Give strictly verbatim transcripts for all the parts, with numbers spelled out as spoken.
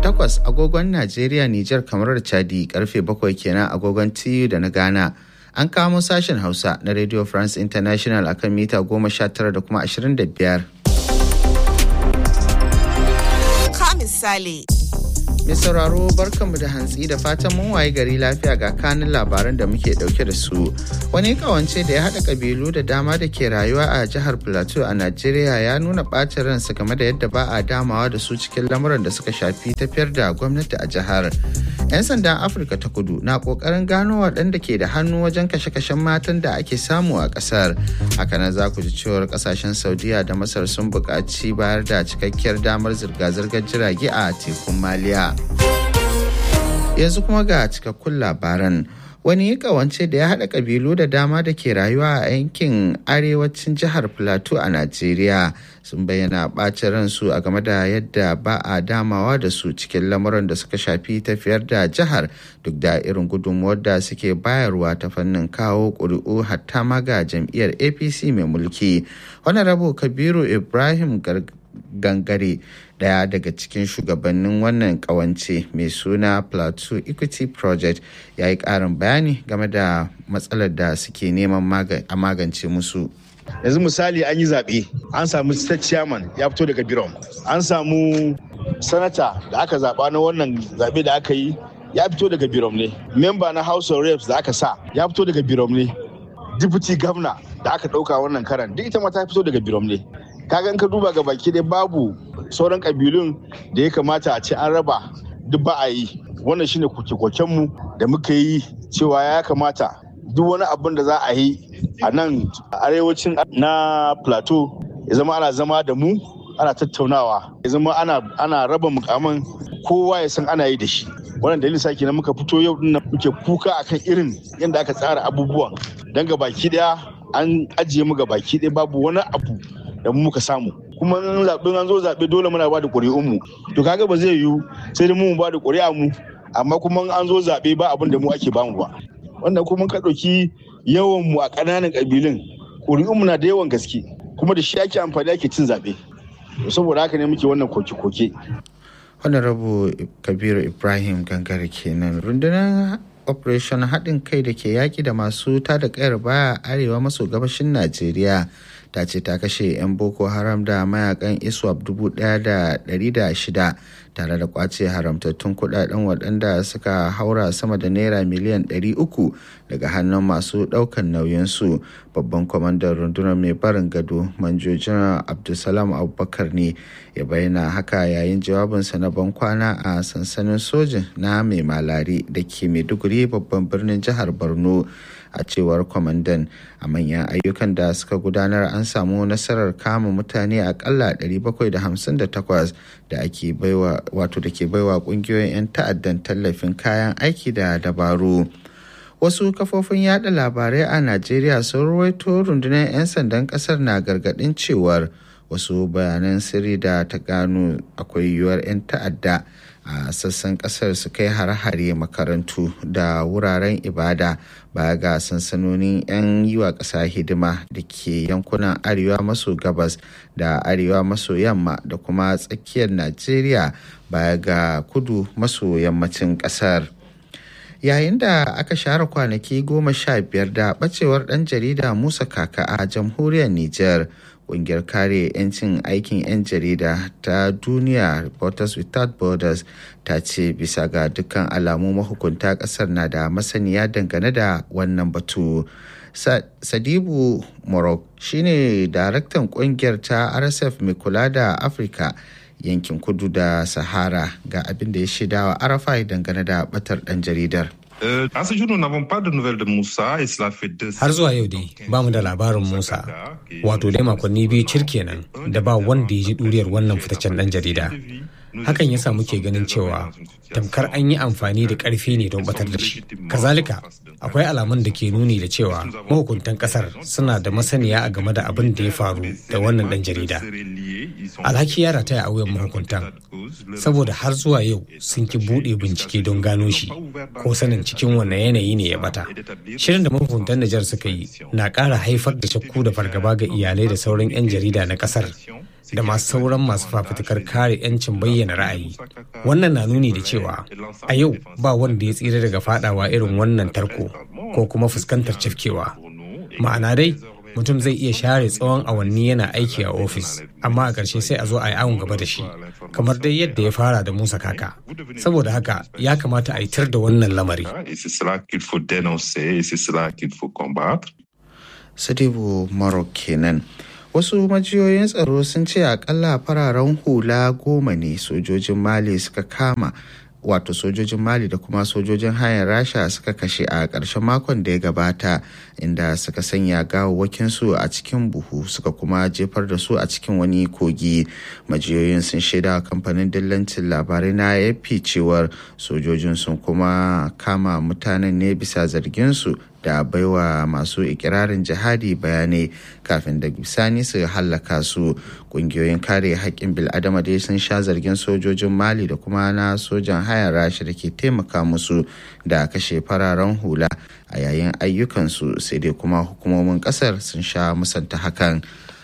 takwas agogon Najeriya, Nijar, kamar da Chadi, karfe bakwai kenan agogon T U da na Ghana. An kamo sashen Hausa na Radio France International akan mita goma sha tara da kuma ashirin da biyar. Ka misali. Mai sauraro barkanmu da hantsi da fatan mun waye gari lafiya ga kanin labaran da muke dauke da su. Wani kawance da ya haɗa kabilu da dama da ke rayuwa a jihar Plateau a Najeriya ya nuna ɓacin ransa game da yadda ba a damawa da su cikin lamuran da suka shafi tafiyar da gwamnati a jihar. 'Yan sandan Afirka ta Kudu na ƙoƙarin gano waɗanda ke da hannu wajen kashe-kashen matan da ake samu a ƙasar. Hakanan za ku ji cewar ƙasashen Saudiya da Masar sun buƙaci bayar da cikakkiyar damar zirga-zirgar jirage a tekun Maliya. Yanzu kuma ga cikakkun labaran. Wani kawance da ya haɗa ƙabilu da dama da ke rayuwa a yankin arewacin jihar Plateau a Najeriya sun bayyana ɓacin ransu a game da yadda ba a damawa da su cikin lamuran da suka shafi tafiyar da jihar duk da irin gudunmuwar da suke bayarwa ta fannin kawo ƙuri'u hatta ma ga jam'iyyar A P C mai mulki. Honorable Kabiru Ibrahim Gangare, daya daga cikin shugabannin wannan kawance mai suna Plateau Equity Project, ya yi karin bayani game da matsalar da suke neman a magance musu. Yanzu misali an yi zaɓe, an samu state chairman ya fito daga Birom, an samu sanata da aka zaɓa na wannan zaɓe da aka yi ya fito daga Birom ne, member na House of Reps da aka sa ya fito daga Birom ne, deputy governor da aka ɗauka wannan karan duk ita ma ta fito daga Birom ne. Kaga in ka duba ga baki dai babu sauran kabilun da ya kamata a ce an raba duk ba a yi. Wannan shine koke-koken mu da muka yi cewa ya kamata duk wani abin da za a yi a nan arewacin na Plateau ya zama ana zama da mu ana tattaunawa, ya zama ana ana raba mukaman kowa ya san ana yi da shi. Wannan dalilin sake na muka fito yau din muke kuka akan irin yadda aka tsara abubuwan, dan ga baki daya an ajiye mu ga baki daya babu wani abu da mu muka samu. Kuma in zaɓen an zo zaɓe dole muna ba da ƙuri'unmu, to kaga ba zai yiwu sai da mu ba da ƙuri'a mu amma kuma an zo zaɓe ba abin da mu ake bamu ba. Wannan kuma ka ɗauki yawan mu a ƙananan ƙabilun ƙuri'unmu na da yawan gaske kuma da shi ake amfani ake cin zaɓe, saboda haka ne muke wannan koke-koke. Honorable Kabiru Ibrahim Gangare kenan. Rundunar Operation haɗin kai da ke yaƙi da masu tada ƙayar baya arewa maso gabashin Najeriya ta ce ta kashe 'yan Boko Haram da mayakan ISWAP dubu ɗaya da ɗari da shida tare da kwace haramtattun kuɗaɗen waɗanda suka haura sama da naira miliyan ɗari uku daga hannun masu ɗaukan nauyinsu. Babban kwamandan rundunar mai barin gado Manjo Janar Abdulsalam Abubakar ne ya bayyana haka yayin jawabinsa na ban kwana a sansanin sojin na mai malari da ke Maiduguri babban birnin jihar Borno. A cewar kwamandan, a manyan ayyukan da suka gudanar an samu nasarar kama mutane akalla ɗari bakwai da hamsin da takwas da ake baiwa wato da ke baiwa kungiyoyin 'yan ta'addan tallafin kayan aiki da dabaru. Wasu kafofin yada labarai a Najeriya sun ruwaito rundunar 'yan sandan kasar na gargadin cewar wasu bayanan sirri da ta gano akwai yiwuwar 'yan ta'adda a sassan kasar su kai hare-hare makarantu da wuraren ibada baya ga sansanonin 'yan yi wa ƙasa hidima da ke yankunan arewa maso gabas da arewa maso yamma da kuma tsakiyar Najeriya baya ga kudu maso yammacin ƙasar. Yayin da aka share kwanaki goma sha biyar da ɓacewar ɗan jarida Musa Kaka a jamhuriyar Nijar, ƙungiyar kare 'yancin aikin 'yan jarida ta duniya Reporters Without Borders ta ce bisa ga dukkan alamu mahukunta ƙasar na da masaniya dangane da wannan batu. Sadibu Morok shine daraktan ƙungiyar ta R S F mai kula da Afirka yankin kudu da Sahara ga abin da ya shaidawa Arafai dangane da batar ɗan jaridar. Har zuwa yau dai ba mu da labarin Musa, wato dai makonni biyu cir kenan da ba wanda ya ji ɗuriyar wannan fitaccen ɗan jarida. Hakan yasa muke ganin cewa tamkar an yi amfani da ƙarfi ne don batar da shi. Kazalika, akwai alamun da ke nuni da cewa mahukuntan ƙasar suna da masaniya a game da abin da ya faru da wannan ɗan jarida. Alhaki ya rataya a wuyan mahukuntan, saboda har zuwa yau sun ki buɗe bincike don gano shi ko sanin cikin wannan yanayi ne ya bata. Shirin da mahukuntan Nijar suka yi na ƙara haifar da shakku da fargaba ga iyalai da sauran 'yan jarida na ƙasar da masu sauran masu fafutukar kare 'yancin bayyana ra'ayi Wannan na nuni da cewa a yau ba wanda ya tsira daga fadawa irin wannan tarko ko kuma fuskantar cafkewa. Ma'ana dai mutum zai iya share tsawon awanni yana aiki a ofis, amma a ƙarshe sai a zo a yi awon gaba da shi, kamar dai yadda ya fara da Musa Kaka. Saboda haka ya kamata a yitar da wannan lamari. Sadibu Marok kenan. Wasu majiyoyin tsaro sun ce akalla fararen hula goma ne sojojin Mali suka kama, wato sojojin Mali da kuma sojojin hayar Rasha suka kashe a ƙarshen makon da ya gabata, inda suka sanya gawawwakinsu a cikin buhu suka kuma jefar da su a cikin wani kogi. Majiyoyin sun shaida kamfanin dillancin labarai na A F P cewar sojojin sun kuma kama mutanen ne bisa zarginsu da baiwa masu ikirarin jihadi bayanai kafin da bisani su hallaka su. Kungiyoyin kare haƙƙin bil'adama dai sun sha zargin sojojin Mali da kuma na sojan hayar Rasha da ke taimaka musu da kashe fararen hula a yayin ayyukansu, sai dai kuma hukumomin ƙasar sun sha musanta hakan.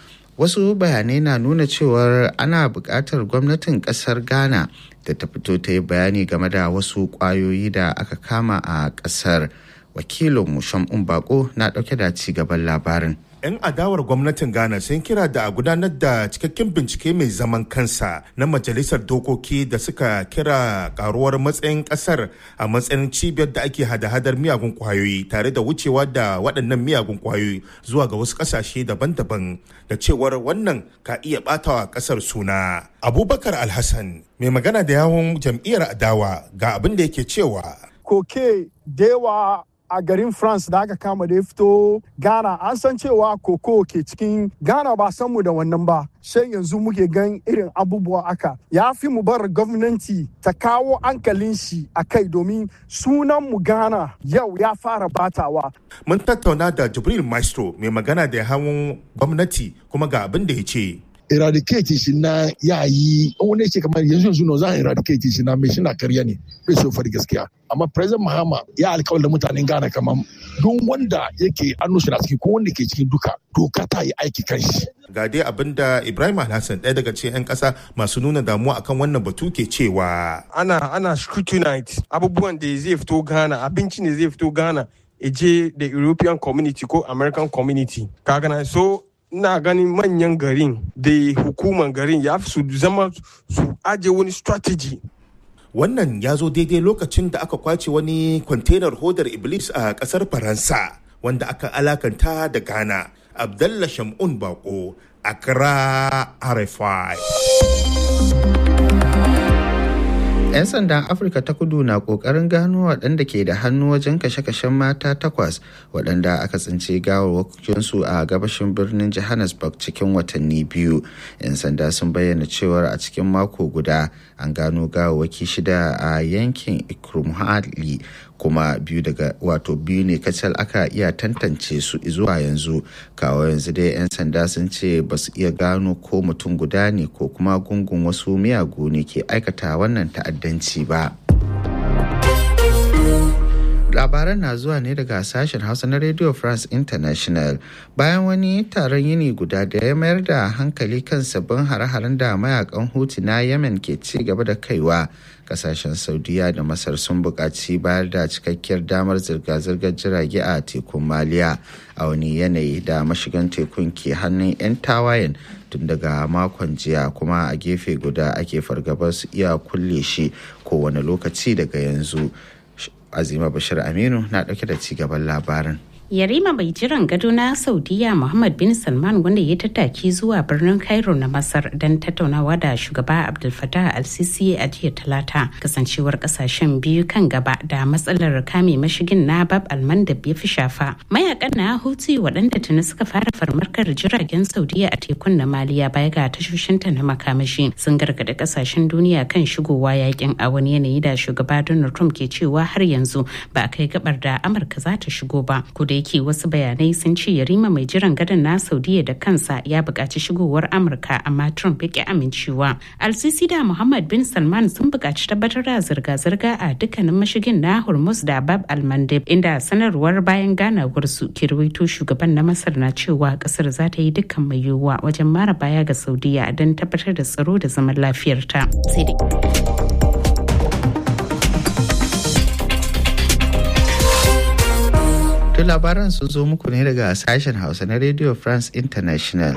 Wasu bayanai na nuna cewar ana buƙatar gwamnatin ƙasar Ghana da ta fito ta yi bayani game da wasu ƙwayoyi da aka kama a ƙasar. Wakilinmu Shamun Bako na ɗauke da ci gaban labarin. 'Yan adawar gwamnatin Ghana sun kira da a gudanar da cikakken bincike mai zaman kansa na majalisar dokoki da suka kira karuwar matsayin kasar a matsayin cibiyar da ake hada-hadar miyagun kwayoyi tare da wucewa da waɗannan miyagun kwayoyi zuwa ga wasu ƙasashe daban-daban, da cewar wannan ka iya ɓatawa ƙasar suna. Abubakar Alhassan mai magana da yawon jam'iyyar adawa ga abin da yake cewa. Koke dewa a garin France da aka kama da ya fito Ghana, an san cewa koko ke cikin Ghana, ba san mu da wannan ba, sai yanzu muke gan irin abubuwa aka. Ya fi mu bar gwamnati ta kawo hankalin shi a kai, domin sunan mu Ghana yau ya fara batawa. Mun tattauna da Jibril Maestro mai magana da hawan gwamnati kuma ga abin da ya ce. Eradicate shi na yayi wani ce kamar yanzu yanzu no za a eradicate shi na mai shi na karya ne bai so fari gaskiya, amma President Mahama ya alkawar da mutanen Ghana kamar duk wanda yake annu shi na ciki ko wanda ke cikin duka doka ta yi aiki kan shi. Ga dai abinda Ibrahim Alhassan ɗaya daga cikin 'yan ƙasa masu nuna damuwa akan wannan batu ke cewa. Ana ana scrutinize abubuwan da zai fito Ghana, abinci ne zai fito Ghana, eje da European community ko American community. Ka gana so ina ganin manyan garin da hukuman garin ya fi su zama su aje wani strategy. Wannan ya zo daidai lokacin da aka kwace wani kwantenar hodar Iblis a kasar Faransa wanda aka alakanta da Ghana. Abdallah Shamun Bako, Accra, R F I. 'Yan sandan Afirka ta Kudu na ƙoƙarin gano waɗanda ke da hannu wajen kashe-kashen mata takwas waɗanda aka tsince gawarwakinsu a gabashin birnin Johannesburg cikin watanni biyu. 'Yan sanda sun bayyana cewar a cikin mako guda an gano gawarwaki shida a yankin Ikrumhali, kuma biyu daga wato biyu ne kacal aka iya tantance su zuwa yanzu. Kawo yanzu dai 'yan sanda sun ce ba su iya gano ko mutum guda ne ko kuma gungun wasu miyagu ne ke aikata wannan ta'addanci ba. Labaran na zuwa ne daga sashen Hausa na Radio France International. Bayan wani taron yini guda da ya mayar da hankali kan sabbin hare-haren da mayakan Houthi na Yemen ke ci gaba da kaiwa, kasashen Saudiya da Masar sun buƙaci bayar da cikakkiyar damar zirga-zirgar jirage a tekun Maliya a wani yanayi da mashigan tekun ke hannun 'yan tawayen tun daga makon jiya, kuma a gefe guda ake fargabar su iya kulle shi kowane lokaci daga yanzu. Azima Bashir Aminu na ɗauke da cigaban labarin. Yarima mai jiran gado na Saudiya Muhammad bin Salman, wanda ya tattaki zuwa birnin Cairo na Masar don tattaunawa da shugaba Abdul Fattah al-Sisi a jiya Talata, kasancewar kasashen biyu kan gaba da matsalar kame mashigin na Bab al-Mandab ya fi shafa. Mayakan na Houthi waɗanda tuni suka fara farmakar jiragen Saudiya a tekun na Maliya baya ga tashoshinta na makamashi sun gargaɗi kasashen duniya kan shigowa yakin a wani yanayi da shugaba Donald Trump ke cewa har yanzu ba a kai gabar da Amurka za ta shigo ba. Yake wasu bayanai sun ce yarima mai jiran gadon na Saudiya da kansa ya buƙaci shigowar Amurka, amma Trump ya ƙi amincewa. Al-Sisi da Muhammad bin Salman sun buƙaci tabbatar da zirga-zirga a dukkanin mashigin na Hormuz da Bab al-Mandeb, inda sanarwar bayan ganawar su ke rawaito shugaban na Masar na cewa ƙasar za ta yi dukkan mai yiwuwa wajen mara baya ga Saudiya don tabbatar da tsaro da zaman lafiyarta. Sai dai To labaran sun zo muku ne daga sashen Hausa na Radio France International.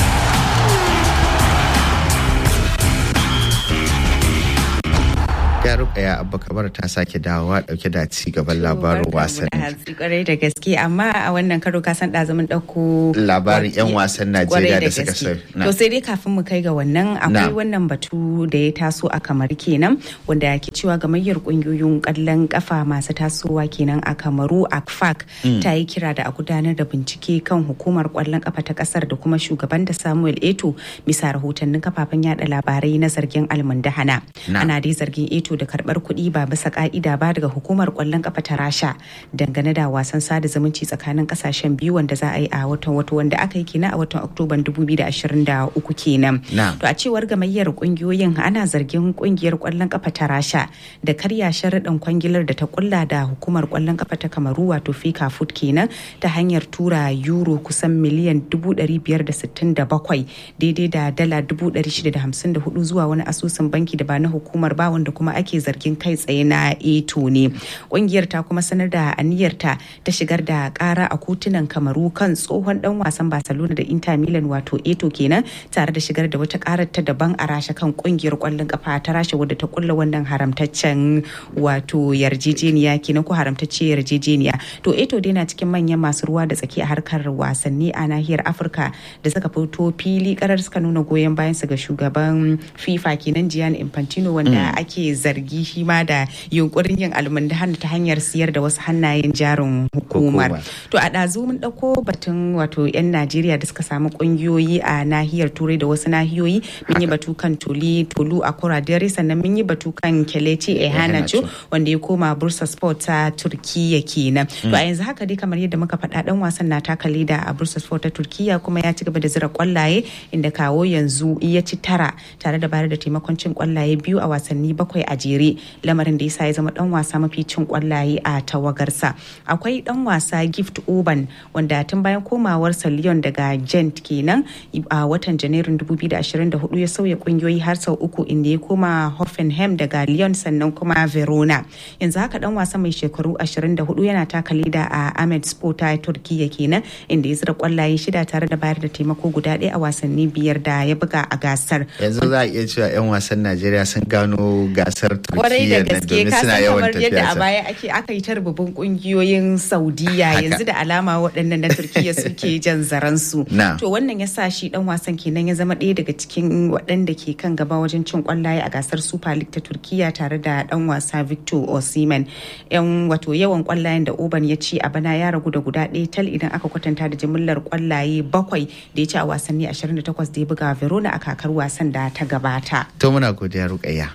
Rukaya Abba Kabar ta sake dawowa dauke da ci gaban labarin wasanni. Kwarai da gaske, amma a wannan karo ka san ɗazumin ɗauko labarin 'yan wasan Najeriya da suka sai. To sai dai kafin mu kai ga wannan akwai wannan batu da ya taso a Kamaru kenan wanda ke cewa gamayyar kungiyoyin ƙwallon kafa masu tasowa kenan a Kamaru A C F A C ta yi kira da a gudanar da bincike kan hukumar ƙwallon kafa ta ƙasar da kuma shugaban da Samuel Eto'o bisa rahotannin kafafen yada labarai na zargin almundahana. Ana dai zargin Eto'o da karbar kuɗi ba bisa ka'ida ba daga hukumar kwallon kafa ta Rasha dangane da wasan sada zumunci tsakanin kasashen biyu wanda za a yi a watan wato wanda aka yi kenan a watan Oktoban dubu biyu da ashirin da uku kenan. To a cewar gamayyar kungiyoyin ana zargin kungiyar kwallon kafa ta Rasha da karya sharuɗin kwangilar da ta kulla da hukumar kwallon kafa ta Kamaru wato FIFA Food kenan ta hanyar tura euro kusan miliyan dubu ɗari biyar da sittin da bakwai daidai da dala dubu ɗari shida da hamsin da hudu zuwa wani asusun banki da ba na hukumar ba wanda kuma ake zargin kai tsaye na Eto'o ne. Kungiyar ta kuma sanar da aniyarta ta shigar da kara a kotunan Kamaru kan tsohon dan wasan Barcelona da Inter Milan wato Eto'o kenan tare da shigar da wata karar ta daban a Rasha kan kungiyar kwallon kafa ta Rasha wadda ta kulla wannan haramtaccen wato yarjejeniya kenan ko haramtacce yarjejeniya. To Eto'o dai na cikin manyan masu ruwa da tsaki a harkar wasanni a nahiyar Afirka da suka fito fili karar suka nuna goyon bayan su ga shugaban FIFA kenan Gianni Infantino wanda ake zargi zargi shi ma da yunkurin yin almundahan ta hanyar siyar da wasu hannayen jarin hukumar. To a ɗazu mun ɗauko batun wato 'yan Najeriya da suka samu ƙungiyoyi a nahiyar Turai da wasu nahiyoyi. Mun yi batu kan Toli Tolu a Kuradere, sannan mun yi batu kan Kelechi Iheanacho wanda ya koma Bursa Sport ta Turkiya kenan. To a yanzu haka dai kamar yadda muka faɗa ɗan wasan na taka leda a Bursa Sport ta Turkiya kuma ya ci gaba da zira kwallaye inda kawo yanzu ya ci tara tare da bayar da taimakon cin kwallaye biyu a wasanni bakwai a jere, lamarin da yasa ya zama dan wasa mafi cin kwallaye a tawagarsa. Akwai dan wasa Gift Orban wanda tun bayan komawarsa Lyon daga Gent kenan a watan Janairun dubu biyu da ashirin da hudu ya sauya kungiyoyi har sau uku inda ya koma Hoffenheim daga Lyon sannan kuma Verona. Yanzu haka dan wasa mai shekaru ashirin da hudu yana taka leda a Ahmed Spor ta Turkiya kenan inda ya zira kwallaye shida tare da bayar da taimako guda ɗaya a wasanni biyar da ya buga a gasar. Yanzu za a iya cewa 'yan wasan Najeriya sun gano gasar Turkiya nan domin suna yawan tafiya. Yadda a baya ake aka yi ta rububin kungiyoyin Saudiya yanzu da alama waɗannan na Turkiya suke jan zaransu. To wannan ya sa shi dan wasan kenan ya zama ɗaya daga cikin waɗanda ke kan gaba wajen cin kwallaye a gasar Super League ta Turkiya tare da dan wasa Victor Osimhen. Yan wato yawan kwallayen da Orban ya ci a bana ya ragu da guda ɗaya tal idan aka kwatanta da jimillar kwallaye bakwai da ya ci a wasanni ashirin da takwas da ya buga Verona a kakar wasan da ta gabata. To muna godiya Rukayya.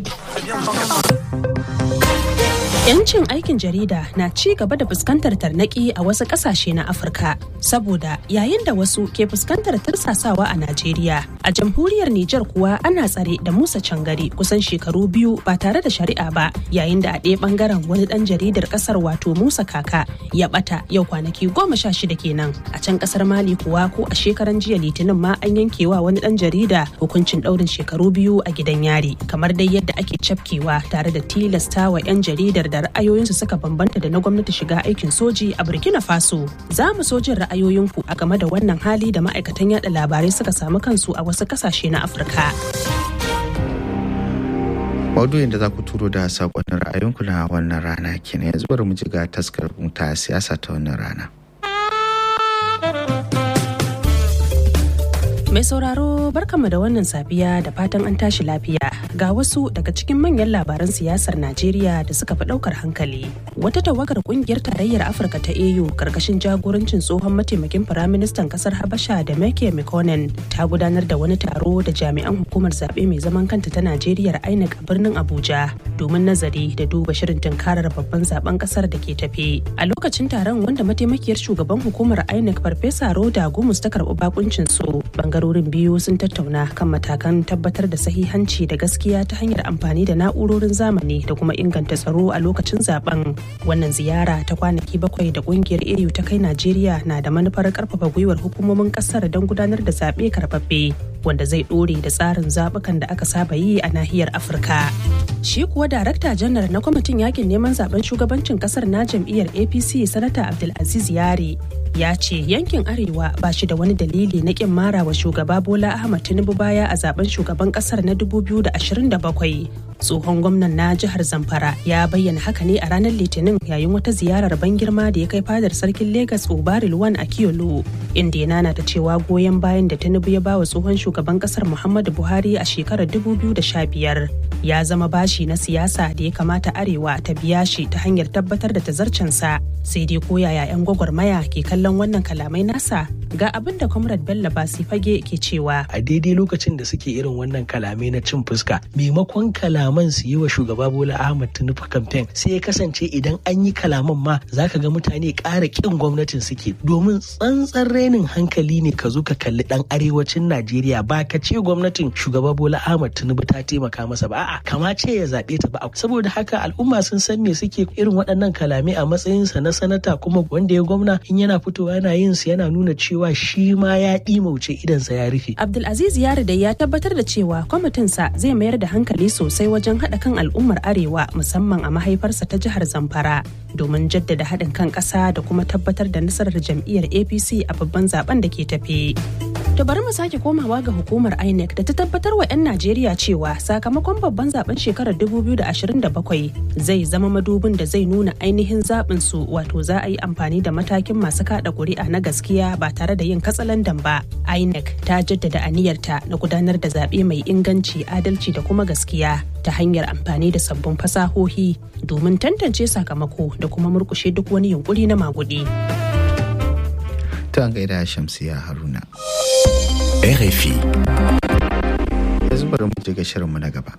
Yancin aikin jarida na ci gaba da fuskantar tarnaki a wasu ƙasashe na Afirka saboda yayin da wasu ke fuskantar tursasawa a Najeriya. A jamhuriyar Nijar kuwa ana tsare da Musa Cangari kusan shekaru biyu ba tare da shari'a ba, yayin da a ɗaya ɓangaren wani ɗan jaridar ƙasar wato Musa Kaka ya ɓata yau kwanaki goma sha shida kenan. A can ƙasar Mali kuwa ko a shekaran jiya Litinin ma an yankewa wani ɗan jarida hukuncin ɗaurin shekaru biyu a gidan yari, kamar dai yadda ake cafkewa tare da tilastawa 'yan jaridar da ra'ayoyinsu suka bambanta da na gwamnati shiga aikin soji a Burkina Faso. Za mu so jin ra'ayoyinku a game da wannan hali da ma'aikatan yada labarai suka samu kansu a wasu kasashe na Afirka. Maudu'in da za ku turo da sakonnin ra'ayinku na wannan rana kenan, yanzu bari mu ji ga taskar ta siyasa ta wannan rana. Mai sauraro barkanmu da wannan safiya da fatan an tashi lafiya ga wasu daga cikin manyan labaran siyasar Najeriya da suka fi daukar hankali. Wata tawagar kungiyar tarayyar Afirka ta A U karkashin jagorancin tsohon mataimakin firaministan kasar Habasha da Meke Mekonnen ta gudanar da wani taro da jami'an hukumar zaɓe mai zaman kanta ta Najeriya I N E C a birnin Abuja domin nazari da duba shirin tunkarar babban zaben kasar da ke tafe. A lokacin taron wanda mataimakiyar shugaban hukumar I N E C Farfesa Roda Gumus ta karɓi bakuncin su, bangarorin biyu sun tattauna kan matakan tabbatar da sahihanci da gaskiya ta hanyar amfani da na'urorin zamani da kuma inganta tsaro a lokacin zaben. Wannan ziyara ta kwanaki bakwai da kungiyar A U ta kai Najeriya na da manufar karfafa gwiwar hukumomin kasar don gudanar da zaɓe karɓaɓɓe. wanda zai ɗore da tsarin zaɓukan da aka saba yi a nahiyar Afirka. Shi kuwa darakta janar na kwamitin yakin neman zaben shugabancin kasar na jam'iyyar A P C Sanata Abdulaziz Yare ya ce yankin arewa ba shi da wani dalili na kin mara wa shugaba Bola Ahmed Tinubu baya a zaben shugaban kasar na dubu biyu da ashirin da bakwai. Tsohon gwamnan na jihar Zamfara ya bayyana haka ne a ranar Litinin yayin wata ziyarar ban girma da ya kai fadar sarkin Legas Obari Luwan a Kiyolo, inda ya nanata cewa goyon bayan da Tinubu ya ba wa tsohon shugaban kasar Muhammadu Buhari a shekarar dubu biyu da sha biyar ya zama bashi na siyasa da ya kamata arewa ta biya shi ta hanyar tabbatar da tazarcensa. Sai dai ko yaya 'yan gwagwarmaya ke kallon wannan kalamai nasa, ga abin da Comrade Bello Basi Fage ke cewa. A daidai lokacin da suke irin wannan kalamai na cin fuska, maimakon kalaman su yi wa shugaba Bola Ahmed Tinubu kamfen, sai ya kasance idan an yi kalaman ma zaka ga mutane ƙara ƙin gwamnatin suke, domin tsantsan renin hankali ne ka zo ka kalli ɗan arewacin Najeriya ba ka ce gwamnatin shugaba Bola Ahmed Tinubu ta taimaka masa ba, a'a kama ce ya zaɓe ta ba. Saboda haka al'umma sun san me suke irin waɗannan kalamai a matsayinsa na sanata, kuma wanda ya gwamna in yana fitowa yana yin su yana nuna cewa shi ma ya ɗimauce idansa ya rufe. Abdulaziz Yare da ya tabbatar da cewa kwamitinsa zai mayar da hankali sosai wajen haɗa kan al'ummar arewa musamman a mahaifarsa ta jihar Zamfara domin jaddada haɗin kan ƙasa da kuma tabbatar da nasarar jam'iyyar A P C a babban zaben da ke tafe. To bari mu sake komawa ga hukumar I N E C da ta tabbatar wa 'yan Najeriya cewa sakamakon babban zaben shekarar dubu biyu da ashirin da bakwai zai zama madubin da zai nuna ainihin zaɓin su, wato za a yi amfani da matakin masu kaɗa ƙuri'a na gaskiya ba tare da yin katsalandan ba. I N E C ta jaddada aniyarta na gudanar da zaɓe mai inganci, adalci da kuma gaskiya ta hanyar amfani da sabbin fasahohi domin tantance sakamako da kuma murƙushe duk wani yunkuri na maguɗi. Ta gaida Shamsiya Haruna. R F I. Yanzu bari mu je ga shirinmu na gaba.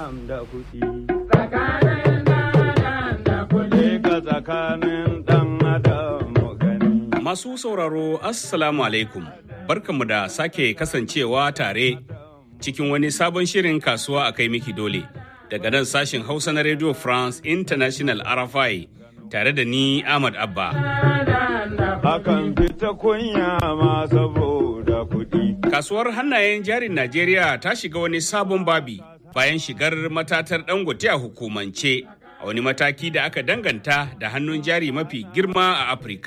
Masu sauraro Assalamu alaikum. Barkanmu da sake kasancewa tare cikin wani sabon shirin kasuwa a kai miki dole. Daga nan sashen Hausa na Radio France International R F I tare da ni Ahmad Abba. Akan fita kunya ma saboda kuɗi. Kasuwar hannayen jarin Najeriya ta shiga wani sabon babi bayan shigar matatar Dangote a hukumance a wani mataki da aka danganta da hannun jari mafi girma a Afirka.